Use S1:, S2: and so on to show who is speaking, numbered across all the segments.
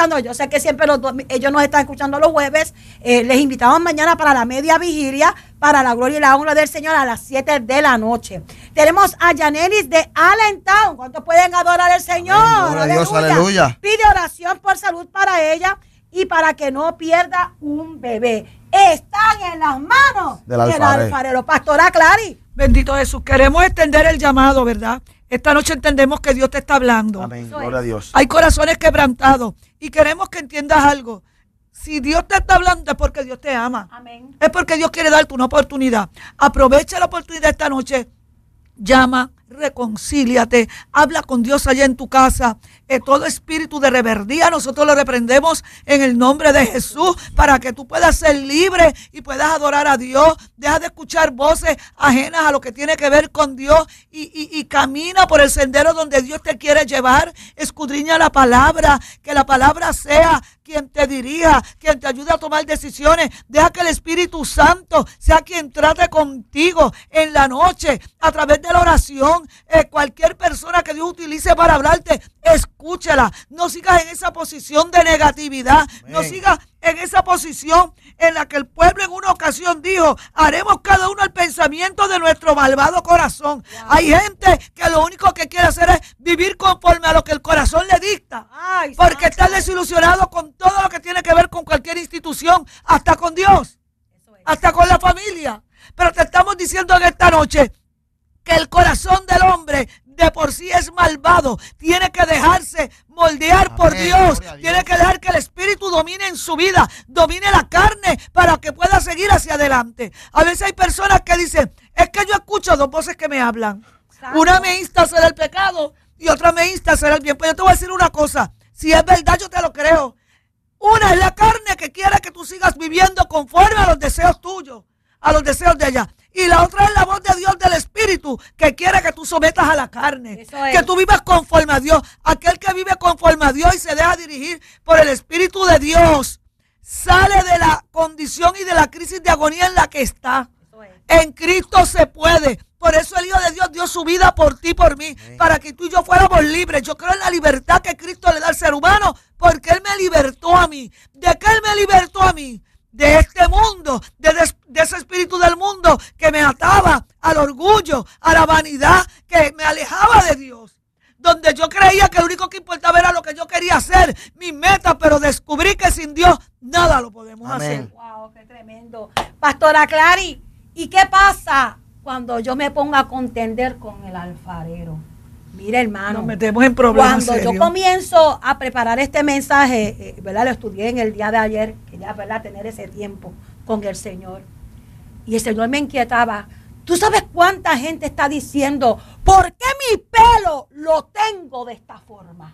S1: escuchando, yo sé que siempre ellos nos están escuchando los jueves, les invitamos mañana para la media vigilia, para la gloria y la honra del Señor a las 7 de la noche. Tenemos a Yanelis de Allentown. ¿Cuántos pueden adorar al Señor?
S2: Amén. Aleluya. Dios, aleluya.
S1: Pide oración por salud para ella y para que no pierda un bebé. Están en las manos del alfarero. Pastora Clary.
S3: Bendito Jesús. Queremos extender el llamado, ¿verdad? Esta noche entendemos que Dios te está hablando.
S2: Amén. Gloria a Dios.
S3: Hay corazones quebrantados y queremos que entiendas algo. Si Dios te está hablando es porque Dios te ama.
S1: Amén.
S3: Es porque Dios quiere darte una oportunidad. Aprovecha la oportunidad esta noche. Llama, reconcíliate, habla con Dios allá en tu casa. Todo espíritu de rebeldía nosotros lo reprendemos en el nombre de Jesús para que tú puedas ser libre y puedas adorar a Dios. Deja de escuchar voces ajenas a lo que tiene que ver con Dios y camina por el sendero donde Dios te quiere llevar. Escudriña la palabra, que la palabra sea quien te dirija, quien te ayude a tomar decisiones. Deja que el Espíritu Santo sea quien trate contigo en la noche a través de la oración. Cualquier persona que Dios utilice para hablarte, escúchela. No sigas en esa posición de negatividad. Amén. No sigas en esa posición en la que el pueblo en una ocasión dijo: haremos cada uno el pensamiento de nuestro malvado corazón. Wow. Hay gente que lo único que quiere hacer es vivir conforme a lo que el corazón le dicta. Ay, porque está desilusionado con todo lo que tiene que ver con cualquier institución, hasta con Dios, hasta con la familia. Pero te estamos diciendo en esta noche que el corazón del hombre de por sí es malvado. Tiene que dejarse moldear. Amén, por Dios. Tiene que dejar que el Espíritu domine en su vida, domine la carne para que pueda seguir hacia adelante. A veces hay personas que dicen: es que yo escucho dos voces que me hablan. Santo. Una me insta a hacer el pecado y otra me insta a hacer el bien. Pues yo te voy a decir una cosa: si es verdad, yo te lo creo. Una es la carne que quiere que tú sigas viviendo conforme a los deseos tuyos, a los deseos de ella. Y la otra es la voz de Dios, del Espíritu, que quiere que tú sometas a la carne, que tú vivas conforme a Dios. Aquel que vive conforme a Dios y se deja dirigir por el Espíritu de Dios, sale de la condición y de la crisis de agonía en la que está. En Cristo se puede. Por eso el Hijo de Dios dio su vida por ti y por mí, para que tú y yo fuéramos libres. Yo creo en la libertad que Cristo le da al ser humano, porque Él me libertó a mí. ¿De qué Él me libertó a mí? De este mundo, de ese espíritu del mundo que me ataba al orgullo, a la vanidad, que me alejaba de Dios. Donde yo creía que lo único que importaba era lo que yo quería hacer, mis metas, pero descubrí que sin Dios nada lo podemos hacer.
S1: Wow, qué tremendo. Pastora Clary, ¿y qué pasa cuando yo me ponga a contender con el alfarero? Mira, hermano,
S3: nos metemos en problemas.
S1: Cuando yo comienzo a preparar este mensaje, ¿verdad? Lo estudié en el día de ayer, quería, ¿verdad?, tener ese tiempo con el Señor. Y el Señor me inquietaba. ¿Tú sabes cuánta gente está diciendo: ¿por qué mi pelo lo tengo de esta forma?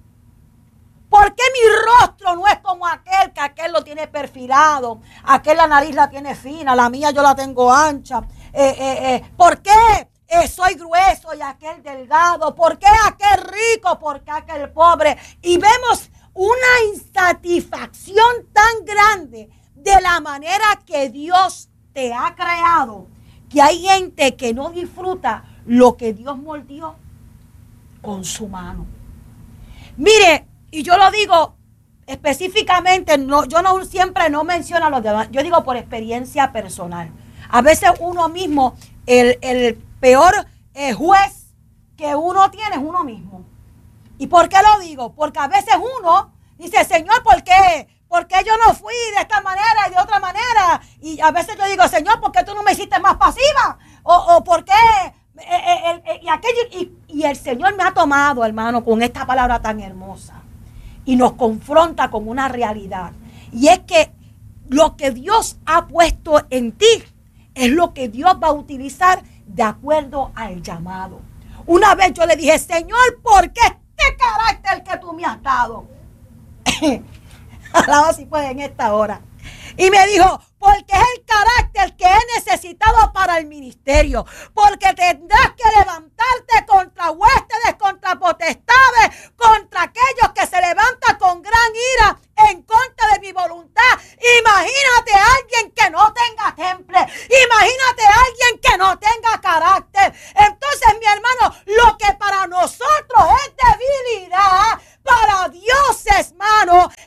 S1: ¿Por qué mi rostro no es como aquel, que aquel lo tiene perfilado? Aquel la nariz la tiene fina, la mía yo la tengo ancha. ¿Por qué soy grueso y aquel delgado? ¿Por qué aquel rico? ¿Por qué aquel pobre? Y vemos una insatisfacción tan grande de la manera que Dios te ha creado, que hay gente que no disfruta lo que Dios moldeó con su mano. Mire, y yo lo digo específicamente, yo no siempre no menciono a los demás, yo digo por experiencia personal. A veces uno mismo, el peor juez que uno tiene es uno mismo. ¿Y por qué lo digo? Porque a veces uno dice: Señor, ¿por qué? ¿Por qué yo no fui de esta manera y de otra manera? Y a veces yo digo: Señor, ¿por qué tú no me hiciste más pasiva? O ¿por qué? Y el Señor me ha tomado, hermano, con esta palabra tan hermosa. Y nos confronta con una realidad. Y es que lo que Dios ha puesto en ti es lo que Dios va a utilizar de acuerdo al llamado. Una vez yo le dije: Señor, ¿por qué este carácter que tú me has dado? Alaba si puede en esta hora. Y me dijo: porque es el carácter que he necesitado para el ministerio. Porque tendrás que levantarte contra huestes, contra potestades, contra aquellos que se levantan con gran ira en contra de mi voluntad. Imagínate a alguien que no tenga temple. Imagínate a alguien que no tenga carácter. Entonces, mi hermano, lo que para nosotros es debilidad, para Dios, hermano,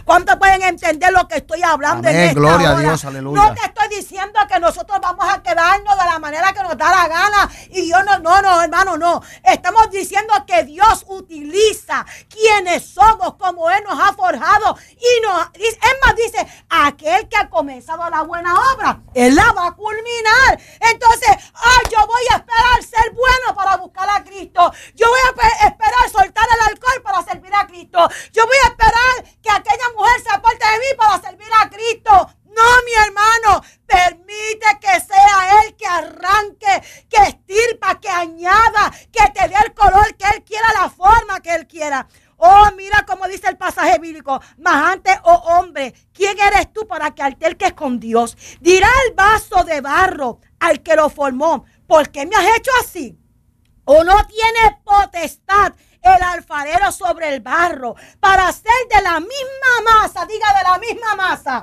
S1: ¿Cuántos pueden entender lo que estoy hablando?
S2: Amén,
S1: en esta
S2: gloria
S1: hora?
S2: a Dios, aleluya.
S1: No te estoy diciendo que nosotros vamos a quedarnos de la manera que nos da la gana y Dios no, hermano, no. Estamos diciendo que Dios utiliza quienes somos como Él nos ha forjado y es más, dice, aquel que ha comenzado la buena obra, Él la va a culminar. Entonces, yo voy a esperar ser bueno para buscar a Cristo. Yo voy a esperar soltar el alcohol para servir a Cristo. Yo voy a esperar que aquella mujer se aparte de mí para servir a Cristo. No, mi hermano, permite que sea Él que arranque, que estirpa, que añada, que te dé el color que Él quiera, la forma que Él quiera. Oh, mira cómo dice el pasaje bíblico. Mas antes, oh hombre, ¿quién eres tú para que alterques con Dios? Dirá el vaso de barro al que lo formó, ¿por qué me has hecho así? ¿O no tiene potestad el alfarero sobre el barro para hacer de la misma masa, diga de la misma masa,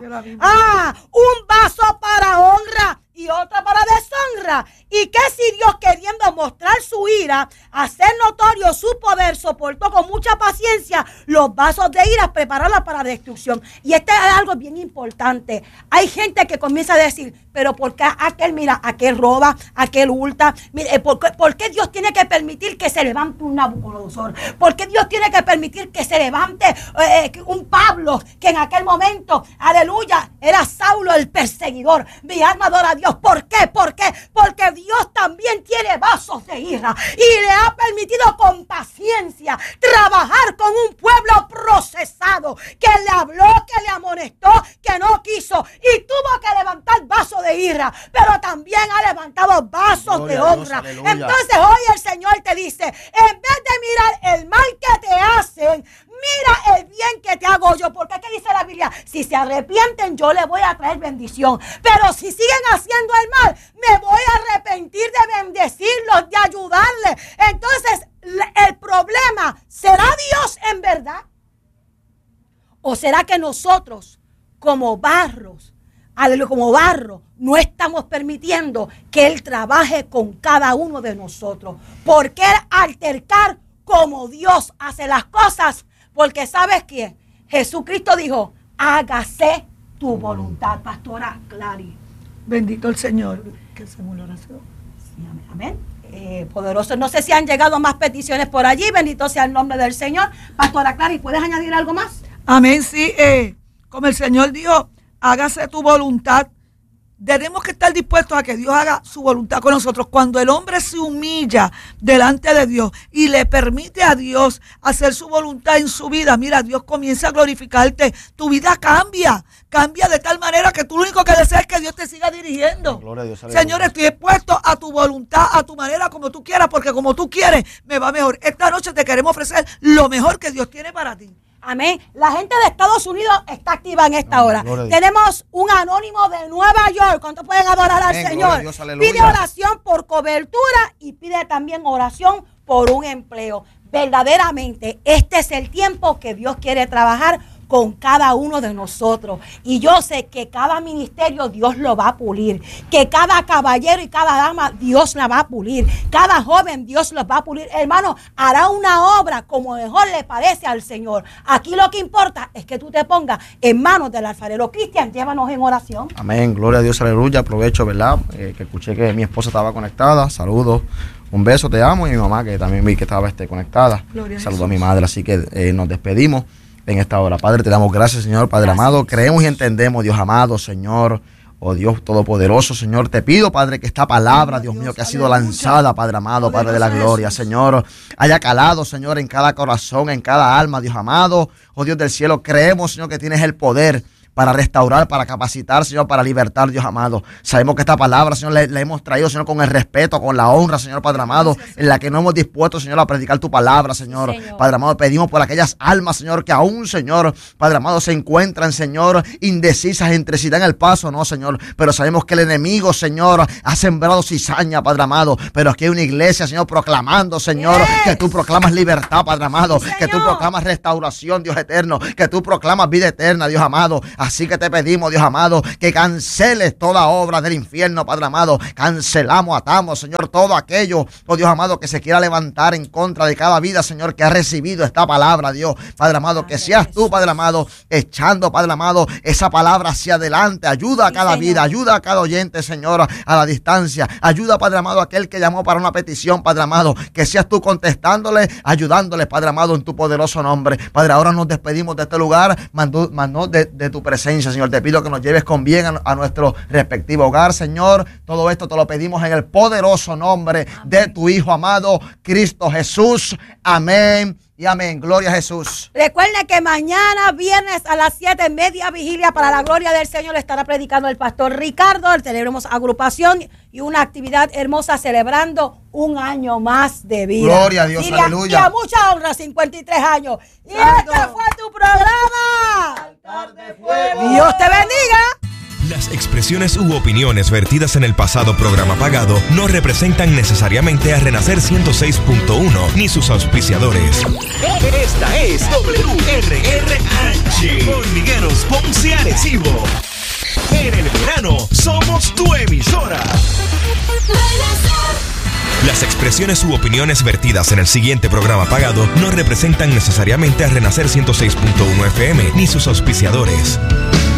S1: un vaso para honra y otro para deshonra? ¿Y qué si Dios, queriendo mostrar su ira, hacer notorio su poder, soportó con mucha paciencia los vasos de ira, prepararlos para destrucción? Y este es algo bien importante. Hay gente que comienza a decir, pero ¿por qué aquel roba, aquel hurta? Mire, ¿por qué Dios tiene que permitir que se levante un Nabucodonosor? ¿Por qué Dios tiene que permitir que se levante un Pablo, que en aquel momento, aleluya, era Saulo el perseguidor? Mi alma adora a Dios. ¿Por qué? ¿Por qué? Porque Dios también tiene vasos de ira y le ha permitido con paciencia trabajar con un pueblo procesado que le habló, que le amonestó, que no quiso y tuvo que levantar vasos de ira, pero también ha levantado vasos de honra. Dios, entonces hoy el Señor te dice, en vez de mirar el mal que te hacen, mira el bien que te hago yo. Porque ¿qué dice la Biblia? Si se arrepienten, yo les voy a traer bendición. Pero si siguen haciendo el mal, me voy a arrepentir de bendecirlos, de ayudarles. Entonces, el problema, ¿será Dios en verdad? ¿O será que nosotros, como barro, no estamos permitiendo que Él trabaje con cada uno de nosotros? ¿Por qué altercar como Dios hace las cosas? Porque ¿sabes qué? Jesucristo dijo, hágase tu voluntad, pastora Clary.
S3: Bendito el Señor. Que hacemos la oración.
S1: Sí, amén. Poderoso. No sé si han llegado más peticiones por allí. Bendito sea el nombre del Señor. Pastora Clary, ¿puedes añadir algo más?
S3: Amén, sí. Como el Señor dijo, hágase tu voluntad. Tenemos que estar dispuestos a que Dios haga su voluntad con nosotros. Cuando el hombre se humilla delante de Dios y le permite a Dios hacer su voluntad en su vida, mira, Dios comienza a glorificarte. Tu vida cambia de tal manera que tú lo único que deseas es que Dios te siga dirigiendo. Gloria a Dios, Señor, estoy expuesto a tu voluntad, a tu manera, como tú quieras, porque como tú quieres, me va mejor. Esta noche te queremos ofrecer lo mejor que Dios tiene para ti.
S1: Amén. La gente de Estados Unidos está activa en esta hora. Tenemos un anónimo de Nueva York. ¿Cuántos pueden adorar al Señor? Dios, pide oración por cobertura y pide también oración por un empleo. Verdaderamente, este es el tiempo que Dios quiere trabajar con cada uno de nosotros. Y yo sé que cada ministerio Dios lo va a pulir, que cada caballero y cada dama Dios la va a pulir, cada joven Dios los va a pulir. Hermano, hará una obra como mejor le parece al Señor. Aquí lo que importa es que tú te pongas en manos del alfarero. Cristian, llévanos en oración.
S2: Amén, gloria a Dios, aleluya. Aprovecho, ¿verdad? Que escuché que mi esposa estaba conectada. Saludos. Un beso, te amo. Y mi mamá, que también vi que estaba conectada. Saludos a mi madre. Así que nos despedimos en esta hora. Padre, te damos gracias, Señor, Padre amado. Creemos y entendemos, Dios amado, Señor, oh Dios todopoderoso, Señor. Te pido, Padre, que esta palabra, Dios mío, que ha sido lanzada, Padre amado, Padre de la gloria, Señor, haya calado, Señor, en cada corazón, en cada alma, Dios amado. Oh Dios del cielo, creemos, Señor, que tienes el poder para restaurar, para capacitar, Señor, para libertar, Dios amado. Sabemos que esta palabra, Señor, la hemos traído, Señor, con el respeto, con la honra, Señor, Padre amado, gracias, en la que no hemos dispuesto, Señor, a predicar tu palabra, Señor. Padre amado, pedimos por aquellas almas, Señor, que aún, Señor, Padre amado, se encuentran, Señor, indecisas entre si dan el paso, no, Señor, pero sabemos que el enemigo, Señor, ha sembrado cizaña, Padre amado, pero aquí hay una iglesia, Señor, proclamando, Señor, que tú proclamas libertad, Padre amado, que tú proclamas restauración, Dios eterno, que tú proclamas vida eterna, Dios amado. Así que te pedimos, Dios amado, que canceles toda obra del infierno, Padre amado. Cancelamos, atamos, Señor, todo aquello, oh Dios amado, que se quiera levantar en contra de cada vida, Señor, que ha recibido esta palabra, Dios. Padre amado, que seas tú, Padre amado, echando, Padre amado, esa palabra hacia adelante. Ayuda a cada vida, ayuda a cada oyente, Señor, a la distancia. Ayuda, Padre amado, a aquel que llamó para una petición, Padre amado, que seas tú contestándole, ayudándole, Padre amado, en tu poderoso nombre. Padre, ahora nos despedimos de este lugar, más no de tu presencia, Señor. Te pido que nos lleves con bien a nuestro respectivo hogar, Señor. Todo esto te lo pedimos en el poderoso nombre de tu Hijo amado, Cristo Jesús. Amén y amén. Gloria a Jesús.
S1: Recuerden que mañana, viernes a las 7:30, vigilia para la gloria del Señor, estará predicando el pastor Ricardo. Tenemos agrupación y una actividad hermosa celebrando un año más de vida.
S2: Gloria a Dios,
S1: y
S2: aleluya.
S1: Y a mucha honra, 53 años. Y este fue tu programa. Altar de Fuego. Dios te bendiga.
S4: Las expresiones u opiniones vertidas en el pasado programa pagado no representan necesariamente a Renacer 106.1 ni sus auspiciadores.
S5: Esta es WRRH Hormigueros Ponce Arecibo. En el verano somos tu emisora.
S4: Las expresiones u opiniones vertidas en el siguiente programa pagado no representan necesariamente a Renacer 106.1 FM ni sus auspiciadores.